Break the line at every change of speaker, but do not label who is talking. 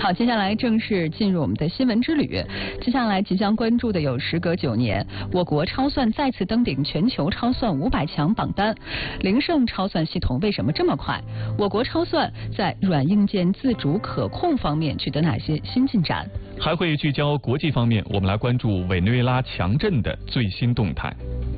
好，接下来正式进入我们的新闻之旅。接下来即将关注的有时隔9年，我国超算再次登顶全球超算500强榜单。零胜超算系统为什么这么快？我国超算在软硬件自主可控方面取得哪些新进展？
还会聚焦国际方面，我们来关注委内瑞拉强震的最新动态。